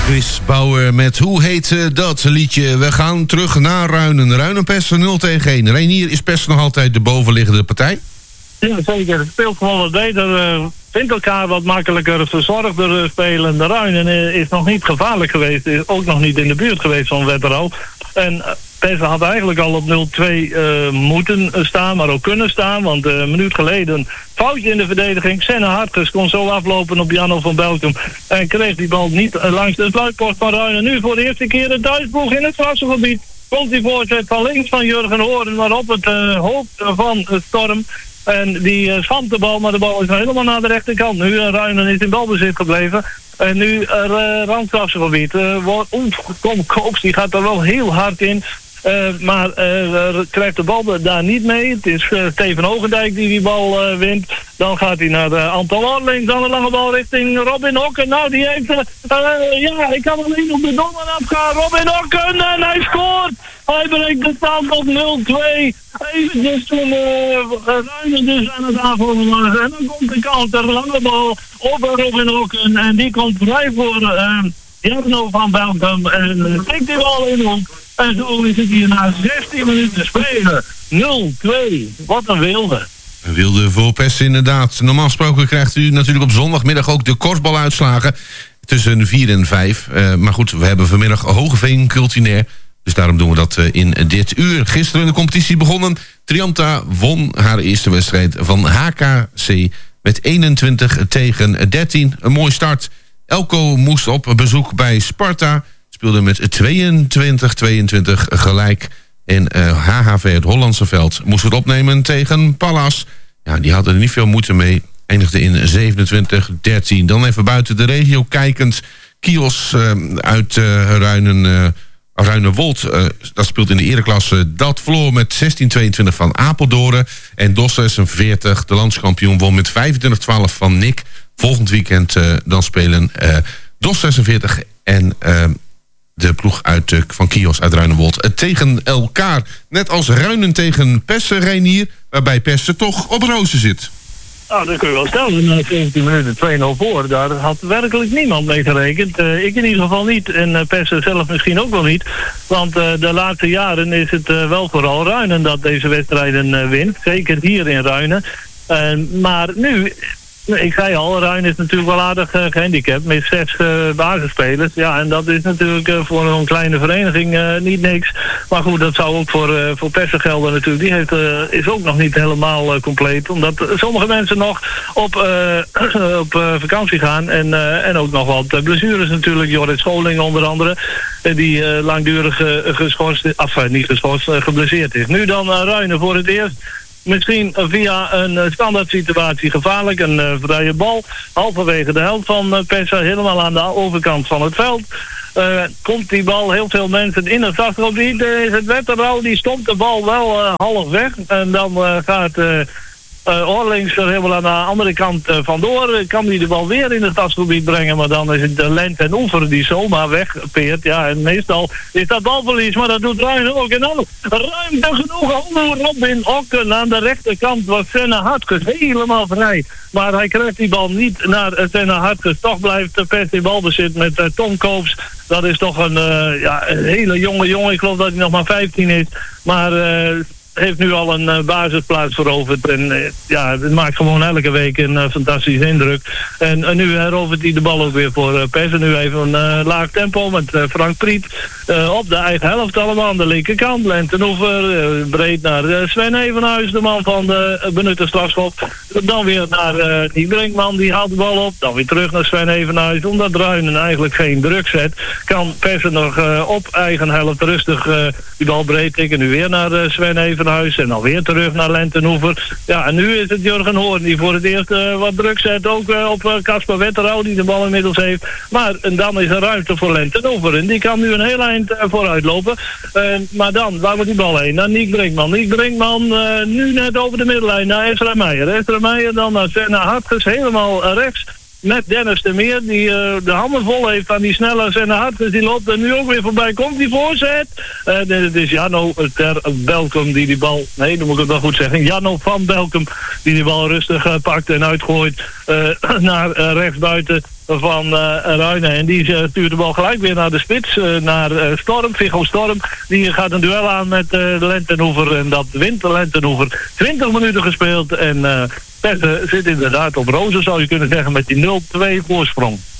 Chris Bauer met Hoe heet dat liedje? We gaan terug naar Ruinen. Ruinen-Pesten 0-1. Reinier, is Pesten nog altijd de bovenliggende partij? Ja, zeker. Het speelt gewoon wat beter. Vindt elkaar wat makkelijker, verzorgder spelen. De Ruinen is nog niet gevaarlijk geweest. Is ook nog niet in de buurt geweest van Wetterau. En Pesten had eigenlijk al op 0-2 moeten staan, maar ook kunnen staan. Want een minuut geleden foutje in de verdediging. Senna Hartges kon zo aflopen op Janno van Belkom. En kreeg die bal niet langs de sluitpost van Ruinen. Nu voor de eerste keer de Duitsboeg in het strafschopgebied. Komt die voorzet van links van Jurgen Hoorn, maar op het hoofd van Storm. En die schampt de bal, maar de bal is helemaal naar de rechterkant. Nu Ruinen is in balbezit gebleven. En nu randstrafschopgebied. Tom Koops, die gaat er wel heel hard in. Maar krijgt de bal daar niet mee. Het is Steven Hogendijk die bal wint. Dan gaat hij naar Anton Orlings. Dan een lange bal richting Robin Hokken. Nou, die heeft... ik kan alleen op de dommel afgaan. Robin Hokken en hij scoort! Hij brengt de stand op 0-2. Eventjes toen Ruinen dus aan het aanvallen was. En dan komt de kant, de lange bal op Robin Hokken. En die komt vrij voor Jarno van Belkom. En tikt die bal in de hoek. En zo is het hier na 16 minuten spelen. 0-2. Wat een wilde. Een wilde voor Pesten inderdaad. Normaal gesproken krijgt u natuurlijk op zondagmiddag ook de korfbaluitslagen tussen 4 en 5. Maar goed, we hebben vanmiddag Hogeveen culinair. Dus daarom doen we dat in dit uur. Gisteren in de competitie begonnen. Trianta won haar eerste wedstrijd van HKC met 21-13. Een mooie start. Elko moest op bezoek bij Sparta. Speelde met 22-22 gelijk. En HHV het Hollandse Veld moest het opnemen tegen Pallas. Ja, die hadden er niet veel moeite mee. Eindigde in 27-13. Dan even buiten de regio kijkend. Kios uit Ruinewold, dat speelt in de ereklasse. Dat verloor met 16-22 van Apeldoorn. En DOS 46, de landskampioen, won met 25-12 van Nick. Volgend weekend dan spelen DOS 46 en de ploeg van Kios uit Ruinewold tegen elkaar. Net als Ruinen tegen Pesten, Reinier, waarbij Pesten toch op rozen zit. Nou, dat kun je wel stellen. Na 17 minuten 2-0 voor. Daar had werkelijk niemand mee gerekend. Ik in ieder geval niet. En Pesten zelf misschien ook wel niet. Want de laatste jaren is het wel vooral Ruinen dat deze wedstrijden wint. Zeker hier in Ruinen. Maar nu... Ik zei al, Ruinen is natuurlijk wel aardig gehandicapt met 6 basisspelers. Ja, en dat is natuurlijk voor een kleine vereniging niet niks. Maar goed, dat zou ook voor Pesten gelden natuurlijk. Die is ook nog niet helemaal compleet. Omdat sommige mensen nog op vakantie gaan. En ook nog wat blessures natuurlijk. Jorrit Scholing onder andere. Die langdurig geblesseerd is. Nu dan Ruinen voor het eerst. Misschien via een standaard situatie gevaarlijk. Een vrije bal. Halverwege de helft van Pesten. Helemaal aan de overkant van het veld. Komt die bal heel veel mensen in het strafschopgebied. Is het Wetterau. Die stopt de bal wel half weg. En dan gaat... Orlings er helemaal aan de andere kant vandoor. Kan hij de bal weer in het strafschopgebied brengen. Maar dan is het de Lent en Oever die zomaar wegpeert. Ja, en meestal is dat balverlies. Maar dat doet Ruinen ook. En dan ruimte genoeg onder Robin Hokken. Aan de rechterkant was Senna Hartges helemaal vrij. Maar hij krijgt die bal niet naar Senna Hartges. Toch blijft Pesten in balbezit met Tom Koops. Dat is toch een hele jonge jongen. Ik geloof dat hij nog maar 15 is. Maar... heeft nu al een basisplaats veroverd. En het maakt gewoon elke week een fantastische indruk. En nu herovert hij de bal ook weer voor Pesten. Nu even een laag tempo met Frank Priet. Op de eigen helft allemaal aan de linkerkant. Lentenoever, breed naar Sven Evenhuis, de man van de benutte strafschop. Dan weer naar die Brinkman, die haalt de bal op. Dan weer terug naar Sven Evenhuis. Omdat Ruinen eigenlijk geen druk zet, kan Pesten nog op eigen helft rustig die bal breed tikken. Nu weer naar Sven Evenhuis. En dan weer terug naar Lentenoever. Ja, en nu is het Jurgen Hoorn die voor het eerst wat druk zet. Ook op Casper Wetterau die de bal inmiddels heeft. Maar en dan is er ruimte voor Lentenoever. En die kan nu een heel eind vooruit lopen. Maar dan, waar moet die bal heen? Naar Niek Brinkman. Niek Brinkman nu net over de middellijn naar Ezra Meijer. Ezra Meijer dan naar Senna Hartges helemaal rechts. Met Dennis de Meer, die de handen vol heeft aan die snelle Senna Hartges. Die loopt er nu ook weer voorbij. Komt die voorzet? Het is Janno ter Belkom die die bal... Nee, dan moet ik het wel goed zeggen. Janno van Belkom die die bal rustig pakt en uitgooit naar rechtsbuiten. van Ruinen. En die stuurt de bal gelijk weer naar de spits, naar Storm, Viggo Storm. Die gaat een duel aan met Lentenhoever en dat wint Lentenhoever. 20 minuten gespeeld en Petten zit inderdaad op rozen, zou je kunnen zeggen, met die 0-2 voorsprong.